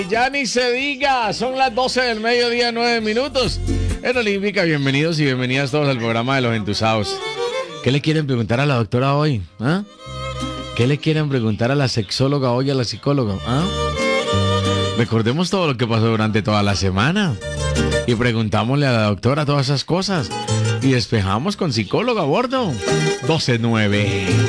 Ya ni se diga, son las 12 del mediodía, 9 minutos. En Olímpica, bienvenidos y bienvenidas todos al programa de Los Entusados. ¿Qué le quieren preguntar a la doctora hoy? ¿Ah? ¿Qué le quieren preguntar a la sexóloga hoy, a la psicóloga? ¿Ah? Recordemos todo lo que pasó durante toda la semana y preguntámosle a la doctora todas esas cosas y despejamos con psicóloga a bordo. 12-9.